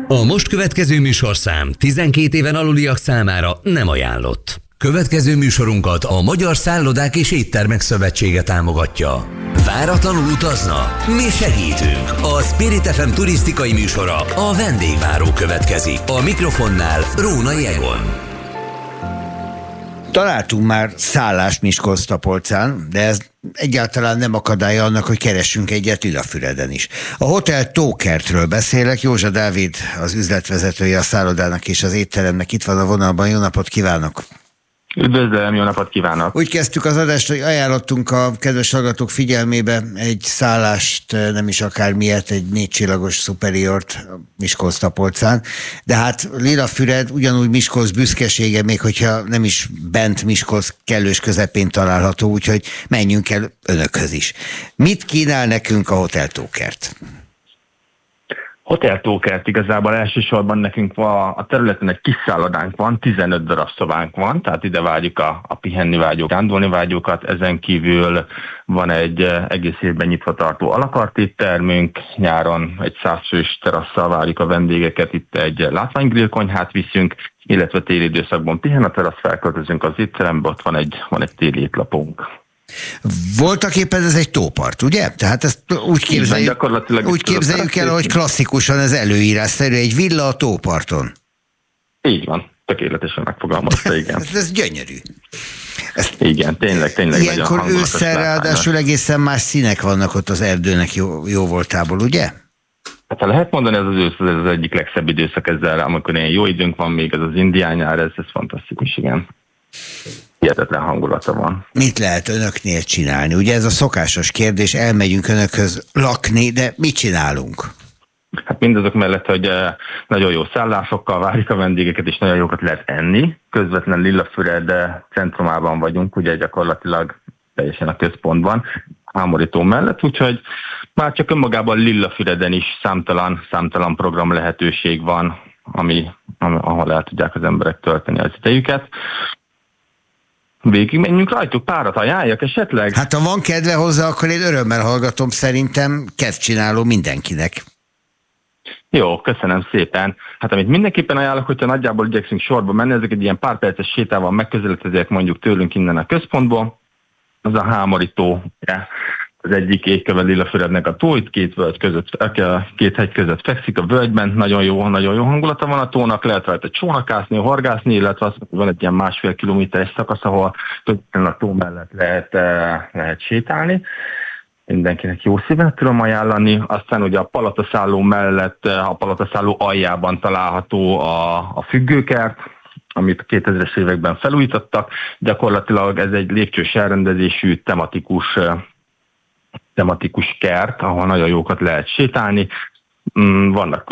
A most következő műsorszám 12 éven aluliak számára nem ajánlott. Következő műsorunkat a Magyar Szállodák és Éttermek Szövetsége támogatja. Váratlanul utazna? Mi segítünk! A Spirit FM turisztikai műsora, a Vendégváró következik. A mikrofonnál Rónai Egon. Találtunk már szállást Miskolc-Tapolcán, de ez egyáltalán nem akadálya annak, hogy keressünk egyet Lillafüreden is. A Hotel Tókertről beszélek, Józsa Dávid az üzletvezetője a szállodának és az étteremnek itt van a vonalban. Jó napot kívánok! Üdvözlöm, jó napot kívánok! Úgy kezdtük az adást, hogy ajánlottunk a kedves hallgatók figyelmébe egy szállást, nem is akármilyet, egy 4 csillagos Superiort Miskolc-Tapolcán, de hát Lillafüred ugyanúgy Miskolc büszkesége, még hogyha nem is bent Miskolc kellős közepén található, úgyhogy menjünk el önökhöz is. Mit kínál nekünk a Hotel Tókert? Hotel Tókert igazából elsősorban nekünk van, a területen egy kis szállodánk van, 15 darab szobánk van, tehát ide várjuk a pihenni vágyók, rándolni vágyókat, ezen kívül van egy egész évben nyitva tartó alakartéttermünk, nyáron egy 100 fős terasszal várjuk a vendégeket, itt egy látványgrill konyhát viszünk, illetve téli időszakban pihen a terasz, felköltözünk az étterembe, ott van egy téli étlapunk. Voltak éppen ez egy tópart, ugye? Tehát ezt úgy képzeljük el, hogy klasszikusan ez előírásszerű, egy villa a tóparton. Így van, tökéletesen megfogalmazta, igen. ez gyönyörű. Igen, tényleg ilyenkor ősszel ráadásul egészen más színek vannak ott az erdőnek jó voltából, ugye? Hát ha lehet mondani, ez az ősz, ez az egyik legszebb időszak ezzel, amikor ilyen jó időnk van még, ez az indián nyár, ez fantasztikus, igen. Hihetetlen hangulata van. Mit lehet önöknél csinálni? Ugye ez a szokásos kérdés, elmegyünk önökhöz lakni, de mit csinálunk? Hát mindazok mellett, hogy nagyon jó szállásokkal várjuk a vendégeket, és nagyon jókat lehet enni. Közvetlen Lillafüred centrumában vagyunk, ugye gyakorlatilag teljesen a központban, Hámori-tó mellett, úgyhogy már csak önmagában Lillafüreden is számtalan program lehetőség van, ahol el tudják az emberek tölteni az idejüket. Végig menjünk rajtuk, párat ajánljak esetleg? Hát ha van kedve hozzá, akkor én örömmel hallgatom, szerintem kedvcsináló mindenkinek. Jó, köszönöm szépen. Hát amit mindenképpen ajánlok, hogyha nagyjából igyekszünk sorba menni, ezek egy ilyen pár perces sétával megközelítőzőek mondjuk tőlünk innen a központból, az a Hámori-tó, az egyik égköve Lillafürednek a tó, itt két hegy között fekszik a völgyben, nagyon jó hangulata van a tónak, lehet rajta csónakászni, horgászni, illetve van egy ilyen 1,5 kilométeres szakasz, ahol közvetlenül a tó mellett lehet sétálni. Mindenkinek jó szíven tudom ajánlani. Aztán ugye a Palataszálló mellett, a Palataszálló aljában található a függőkert, amit a 2000-es években felújítottak. Gyakorlatilag ez egy lépcsős elrendezésű tematikus kert, ahol nagyon jókat lehet sétálni. Vannak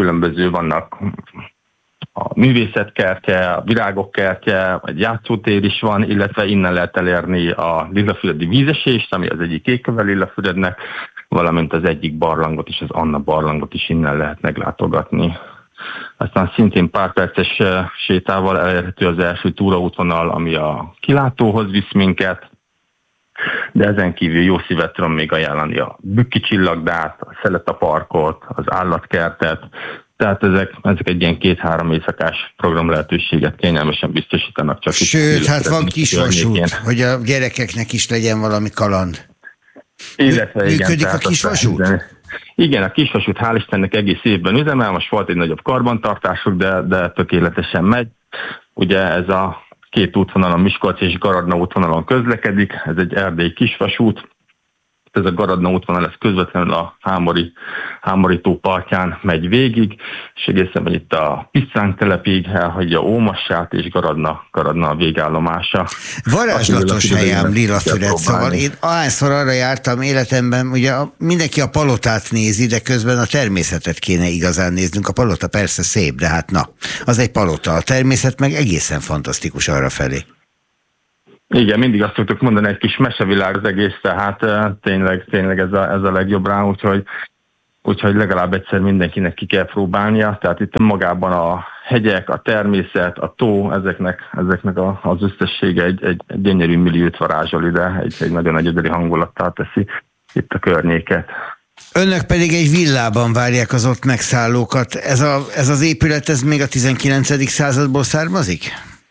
a művészetkertje, a virágok kertje, egy játszótér is van, illetve innen lehet elérni a lillafüredi vízesést, ami az egyik égköve Lillafürednek, valamint az egyik barlangot is, az Anna barlangot is innen lehet meglátogatni. Aztán szintén pár perces sétával elérhető az első túraútvonal, ami a kilátóhoz visz minket, de ezen kívül jó szívet tudom még ajánlani a Bükki csillagdát, a Szeleta parkot, az állatkertet, tehát ezek egy ilyen 2-3 éjszakás program lehetőséget kényelmesen biztosítanak. Csak sőt, hát van kisvasút, hogy a gyerekeknek is legyen valami kaland. Illetve működik a kisvasút? Igen, a kisvasút hál' Istennek egész évben üzemel, most volt egy nagyobb karbantartásuk, de tökéletesen megy. Ugye ez a 2 útvonalon, Miskolc és Garadna útvonalon közlekedik, ez egy erdélyi kisvasút. Ez a Garadna útvonal, ez közvetlenül a Hámori-tó partján megy végig, és egészen itt a Pisztránk telepig elhagyja Ómassát, és Garadna a végállomása. Varázslatos helyem Lillafüred, szóval én ahányszor arra jártam életemben, ugye mindenki a palotát nézi, de közben a természetet kéne igazán néznünk. A palota persze szép, de hát az egy palota, a természet meg egészen fantasztikus arra felé. Igen, mindig azt szoktuk mondani, egy kis mesevilág az egész, tehát tényleg ez a legjobb rá, úgyhogy legalább egyszer mindenkinek ki kell próbálnia, tehát itt magában a hegyek, a természet, a tó, ezeknek az összessége egy gyönyörű milliót varázsol ide, egy nagyon egyedüli hangulattal teszi itt a környéket. Önök pedig egy villában várják az ott megszállókat. Ez az épület, ez még a 19. századból származik?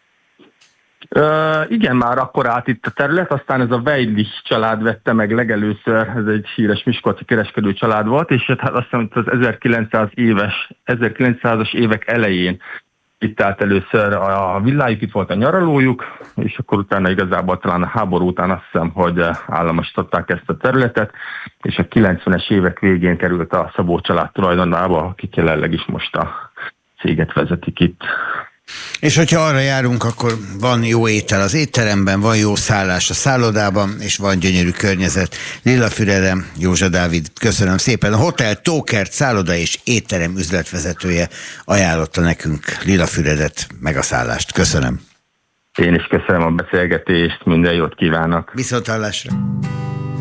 Igen, már akkor állt itt a terület, aztán ez a Weidlich család vette meg legelőször, ez egy híres miskolci kereskedő család volt, és hát azt hiszem, hogy az 1900-as évek elején itt állt először a villájuk, itt volt a nyaralójuk, és akkor utána igazából talán a háború után azt hiszem, hogy államosították ezt a területet, és a 90-es évek végén került a Szabó család tulajdonába, akik jelenleg is most a céget vezetik itt. És hogyha arra járunk, akkor van jó étel az étteremben, van jó szállás a szállodában, és van gyönyörű környezet. Lillafürede, Józsa Dávid, köszönöm szépen. A Hotel Tókert szálloda és étterem üzletvezetője ajánlotta nekünk Lillafüredet, meg a szállást. Köszönöm. Én is köszönöm a beszélgetést, minden jót kívánok. Viszonthallásra.